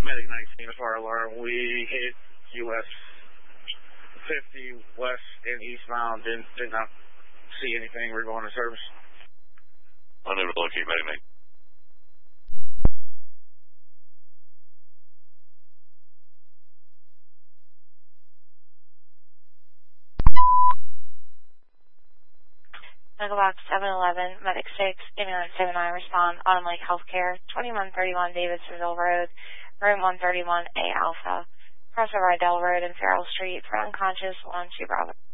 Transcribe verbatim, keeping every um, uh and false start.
Medic nineteen, fire alarm. We hit U S fifty west and eastbound. Didn't, did not see anything. We're going to service. Unable to locate Medic nineteen. Medical Box seven eleven, Medic six, Ambulance seven nine, respond, Autumn Lake Healthcare, twenty-one thirty-one Davidsonville Road, room one thirty-one A Alpha, crossover Idell Road and Farrell Street for unconscious one two Bravo.